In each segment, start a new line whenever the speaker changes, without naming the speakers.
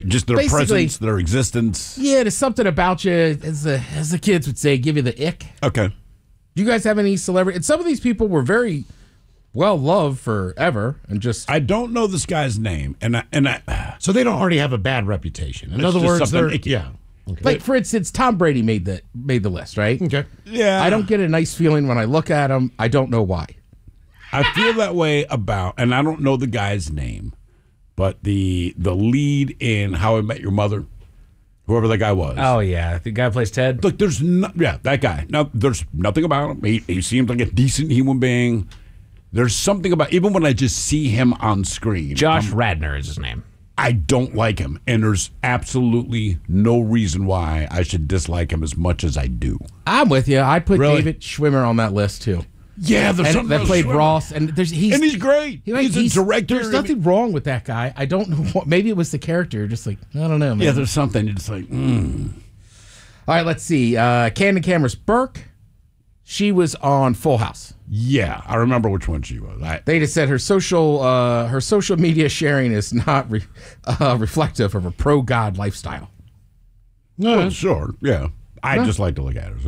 Just their presence, their existence.
Yeah, there's something about you, as the kids would say, give you the ick.
Okay.
Do you guys have any celebrity? And some of these people were very well loved forever, and just
I don't know this guy's name, and I
so they don't already have a bad reputation. In other words, they're
yeah.
Okay.
like, for instance, Tom Brady made the list, right?
Okay.
Yeah.
I don't get a nice feeling when I look at him. I don't know why.
I feel that way about, and I don't know the guy's name, but the lead in How I Met Your Mother, whoever that guy was.
Oh, yeah. The guy who plays Ted?
Look, that guy. Now, there's nothing about him. He seems like a decent human being. There's something about, even when I just see him on screen.
Josh Radnor is his name.
I don't like him, and there's absolutely no reason why I should dislike him as much as I do.
I'm with you. I put
Really?
David Schwimmer on that list too.
Yeah, there's
And
something
that
about
played
Schwimmer.
Ross, and
he's great. He's a director.
There's nothing wrong with that guy. I don't know what. Maybe it was the character. Just like, I don't know, man.
Yeah, there's something. It's like,
All right, let's see. Candid Cameras Burke. She was on Full House.
yeah, I remember which one she was.
They just said her social media sharing is not reflective of a pro-God lifestyle.
Well, sure, yeah. I just like to look at her.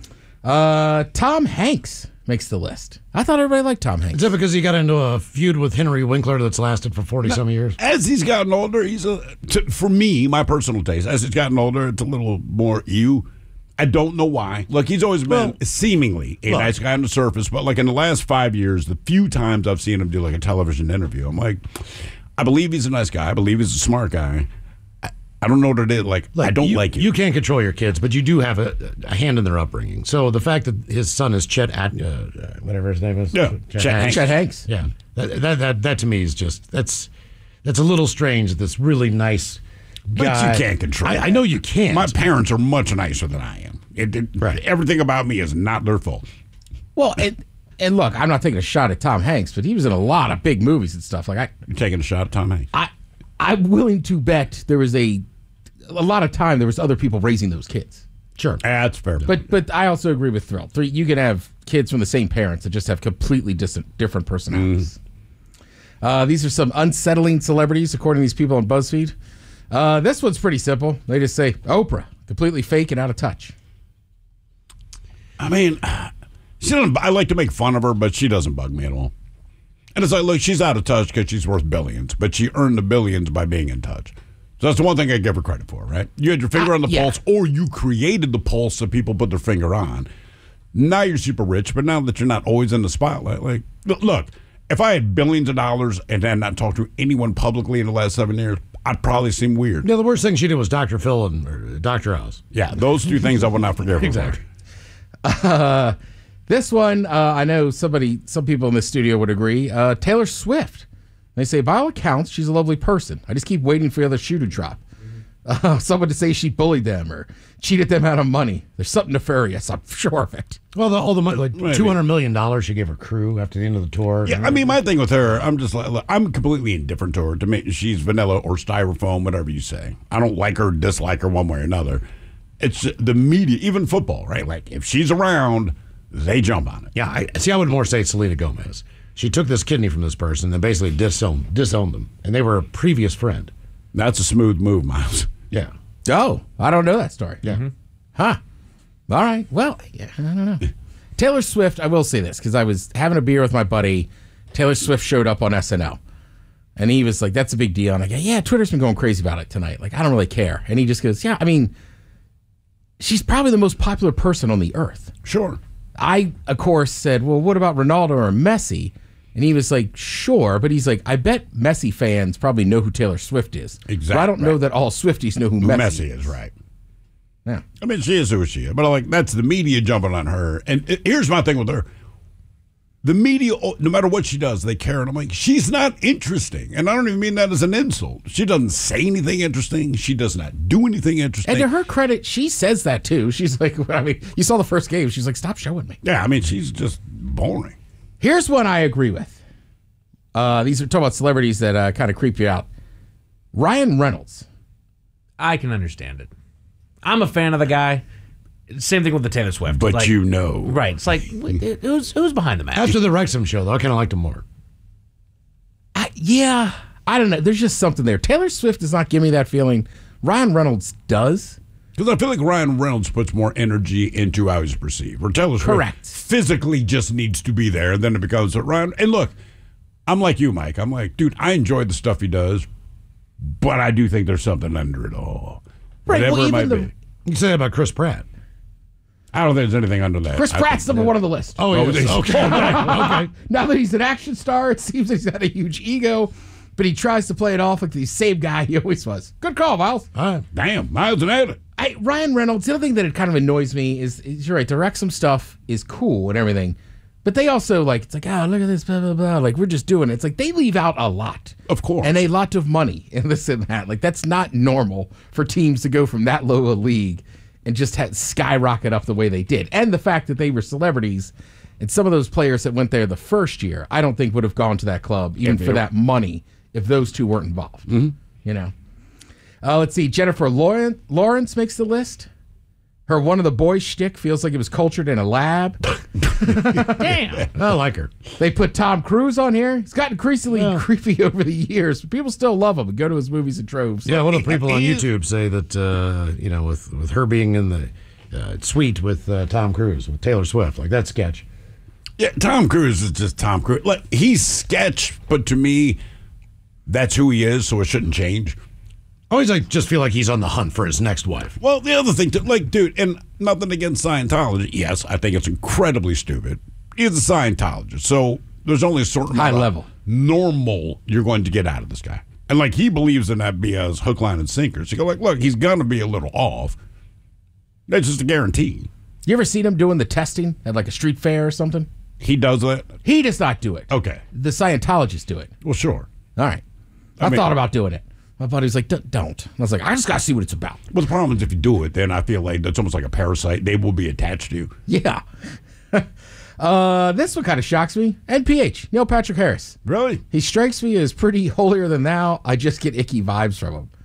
So
Tom Hanks makes the list. I thought everybody liked Tom Hanks.
Is that because he got into a feud with Henry Winkler that's lasted for 40-some years?
as he's gotten older, for me, my personal taste, as he's gotten older, it's a little more ew. I don't know why. Look, he's always been seemingly a nice guy on the surface, but like in the last 5 years, the few times I've seen him do like a television interview, I'm like, I believe he's a nice guy. I believe he's a smart guy. I don't know what it is. Like I don't like it.
You can't control your kids, but you do have a hand in their upbringing. So the fact that his son is Chet, whatever his name is,
Chet Hanks.
Yeah, that to me is just that's a little strange. That this really nice guy.
But you can't control it.
I know you can't.
My parents are much nicer than I am. Everything about me is not their fault.
Well, and look, I'm not taking a shot at Tom Hanks, but he was in a lot of big movies and stuff. Like
You're taking a shot at Tom Hanks.
I'm willing to bet there was a lot of time there was other people raising those kids.
Sure,
That's fair.
But I also agree with Thrill. You can have kids from the same parents that just have completely different personalities. These are some unsettling celebrities, according to these people on BuzzFeed. This one's pretty simple. They just say, Oprah, completely fake and out of touch.
I mean, she doesn't. I like to make fun of her, but she doesn't bug me at all. And it's like, look, she's out of touch because she's worth billions, but she earned the billions by being in touch. So that's the one thing I give her credit for, right? You had your finger on the pulse, or you created the pulse that people put their finger on. Now you're super rich, but now that you're not always in the spotlight, like, look, if I had billions of dollars and then not talked to anyone publicly in the last 7 years, I'd probably seem weird.
Yeah, the worst thing she did was Dr. Phil and Dr. House.
Yeah, those two things I will not forgive her
Exactly.
for.
This one, I know some people in the studio would agree. Taylor Swift. They say, by all accounts, she's a lovely person. I just keep waiting for the other shoe to drop. Someone to say she bullied them or cheated them out of money. There's something nefarious, I'm sure of it.
Well, all the money, like $200 million she gave her crew after the end of the tour.
Yeah, I mean, my thing with her, I'm just like, look, I'm completely indifferent to her. To me, she's vanilla or styrofoam, whatever you say. I don't like her, dislike her one way or another. It's the media, even football, right? Like, if she's around, they jump on it.
Yeah, I would more say Selena Gomez. She took this kidney from this person and basically disowned them. And they were a previous friend.
That's a smooth move, Miles.
Yeah.
Oh, I don't know that story.
Yeah. Mm-hmm.
Huh. All right. Well, yeah, I don't know. Taylor Swift, I will say this, because I was having a beer with my buddy. Taylor Swift showed up on SNL. And he was like, that's a big deal. And I go, yeah, Twitter's been going crazy about it tonight. Like, I don't really care. And he just goes, yeah, I mean, she's probably the most popular person on the earth.
Sure.
I, of course, said, well, what about Ronaldo or Messi? And he was like, sure. But he's like, I bet Messi fans probably know who Taylor Swift is.
Exactly.
But I don't know that all Swifties know who Messi
is. Right.
Yeah.
I mean, she is who she is. But like, that's the media jumping on her. And here's my thing with her. The media, no matter what she does, they care. And I'm like, she's not interesting. And I don't even mean that as an insult. She doesn't say anything interesting. She does not do anything interesting.
And to her credit, she says that too. She's like, I mean, you saw the first game. She's like, stop showing me.
Yeah, I mean, she's just boring.
Here's one I agree with. These are talking about celebrities that kind of creep you out. Ryan Reynolds.
I can understand it. I'm a fan of the guy. Same thing with the Taylor Swift.
But
like,
you know.
Right. It's like, who's behind the mask?
After the Wrexham show, though, I kind of liked him more.
Yeah, I don't know. There's just something there. Taylor Swift does not give me that feeling. Ryan Reynolds does.
Because I feel like Ryan Reynolds puts more energy into how he's perceived. Or Taylor Swift
Correct.
physically just needs to be there, and then it becomes Ryan. And look, I'm like you, Mike. I'm like, dude, I enjoy the stuff he does, but I do think there's something under it all.
Right,
Whatever
well,
it might
even
be.
You say that about Chris Pratt.
I don't think there's anything under that.
Chris
I
Pratt's
think-
number one on the list.
Oh,
Oh,
yes.
it is.
Okay. Okay.
Now that he's an action star, it seems like he's got a huge ego, but he tries to play it off like the same guy he always was. Good call, Miles.
All right.
Damn, Miles nailed it.
Ryan Reynolds, the other thing that it kind of annoys me is you're right, the Wrexham stuff is cool and everything, but they also, it's like, oh, look at this, blah, blah, blah. Like, we're just doing it. It's like they leave out a lot.
Of course.
And a lot of money in this and that. Like, that's not normal for teams to go from that low a league and just skyrocket up the way they did. And the fact that they were celebrities, and some of those players that went there the first year, I don't think would have gone to that club, even for that money, if those two weren't involved. Mm-hmm. You know? Let's see. Jennifer Lawrence makes the list. Her One of the Boys shtick feels like it was cultured in a lab.
Damn.
I like her.
They put Tom Cruise on here. He's gotten increasingly creepy over the years, but people still love him and go to his movies in droves.
Yeah, one of the people on YouTube say that, with her being in the suite with Tom Cruise, with Taylor Swift, like that sketch.
Yeah, Tom Cruise is just Tom Cruise. Like, he's sketch, but to me, that's who he is, so it shouldn't change.
I always just feel like he's on the hunt for his next wife.
Well, the other thing, dude, and nothing against Scientology. Yes, I think it's incredibly stupid. He's a Scientologist, so there's only a certain
High
amount of
level.
normal you're going to get out of this guy. And, he believes in that BS hook, line, and sinker. So you go, look, he's going to be a little off. That's just a guarantee.
You ever seen him doing the testing at a street fair or something?
He does that?
He does not do it.
Okay.
The Scientologists do it.
Well, sure.
All right. I
mean-
thought about doing it. My buddy was like, don't. I was like, I just got to see what it's about.
Well, the problem is if you do it, then I feel like that's almost like a parasite. They will be attached to you.
Yeah. This one kind of shocks me. NPH, Neil Patrick Harris.
Really?
He strikes me as pretty holier than thou. I just get icky vibes from him.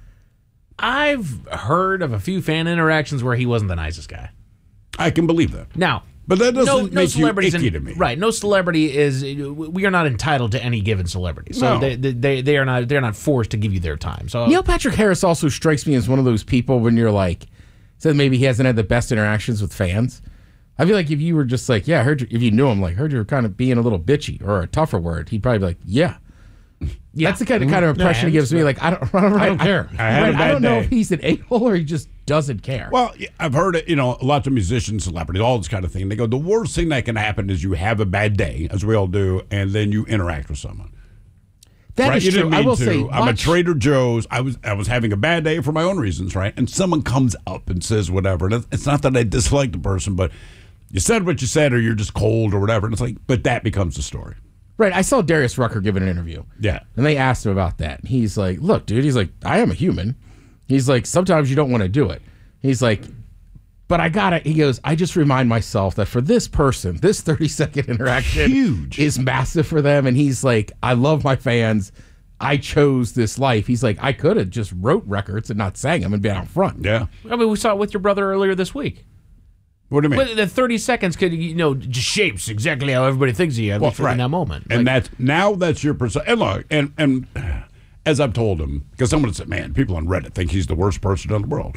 I've heard of a few fan interactions where he wasn't the nicest guy.
I can believe that.
Now,
But that doesn't make you
celebrities
icky to me.
Right, no celebrity is. We are not entitled to any given celebrity, so
No.
they are not. They're not forced to give you their time. So
Neil Patrick Harris also strikes me as one of those people when you're said maybe he hasn't had the best interactions with fans. I feel like if you were just yeah, I heard you, if you knew him, heard you were kind of being a little bitchy or a tougher word, he'd probably be like, yeah. That's the kind of impression he gives me. I don't
care.
I had a
I
bad
don't know
day.
if he's an a-hole or he just doesn't care.
Well, I've heard it, lots of musicians, celebrities, all this kind of thing. They go, the worst thing that can happen is you have a bad day, as we all do, and then you interact with someone.
That
right?
is
You
true.
didn't
I
mean
will
to.
say,
I'm at Trader Joe's. I was having a bad day for my own reasons, right? And someone comes up and says whatever. And it's not that I dislike the person, but you said what you said, or you're just cold, or whatever. And it's but that becomes the story.
right, I saw Darius Rucker give an interview.
Yeah.
And they asked him about that. He's like, look, dude, he's like, I am a human. He's like, sometimes you don't want to do it. He's like, but he goes, I just remind myself that for this person, this 30-second interaction
Huge.
is massive for them. And he's like, I love my fans. I chose this life. He's like, I could have just wrote records and not sang them and been out front.
Yeah.
I mean, we saw it with your brother earlier this week.
What do you mean?
But the 30 seconds could, just shapes exactly how everybody thinks of you at least in that moment.
And that's your perception. And look, and as I've told him, because someone said, man, people on Reddit think he's the worst person in the world.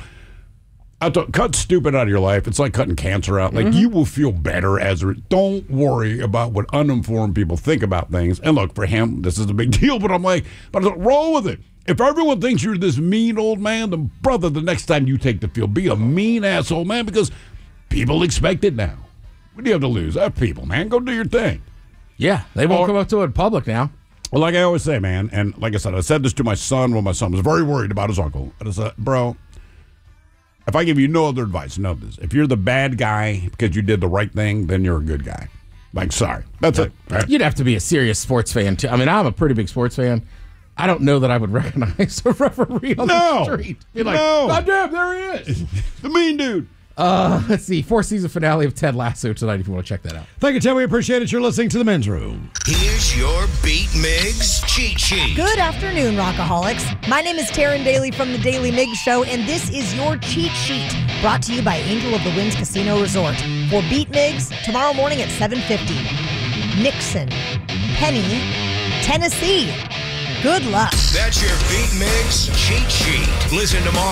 I thought, cut stupid out of your life. It's like cutting cancer out. You will feel better don't worry about what uninformed people think about things. And look, for him, this is a big deal, but roll with it. If everyone thinks you're this mean old man, then brother, the next time you take the field, be a mean asshole man, because people expect it now. What do you have to lose? F people, man. Go do your thing.
Yeah, they won't come up to it in public now.
Well, like I always say, man, and like I said this to my son when my son was very worried about his uncle. And I said, bro, if I give you no other advice, know this. If you're the bad guy because you did the right thing, then you're a good guy. Sorry. That's it. Right?
You'd have to be a serious sports fan, too. I mean, I'm a pretty big sports fan. I don't know that I would recognize a referee on the street. Be like, God damn, there he is.
The mean dude.
Let's see. 4th-season finale of Ted Lasso tonight if you want to check that out.
Thank you, Ted. We appreciate it. You're listening to The Men's Room.
Here's your Beat Migs cheat sheet.
Good afternoon, Rockaholics. My name is Taryn Daly from The Daily Migs Show, and this is your cheat sheet, brought to you by Angel of the Winds Casino Resort. For Beat Migs, tomorrow morning at 7:50. Nixon, Penny, Tennessee. Good luck.
That's your Beat Mix cheat sheet. Listen tomorrow.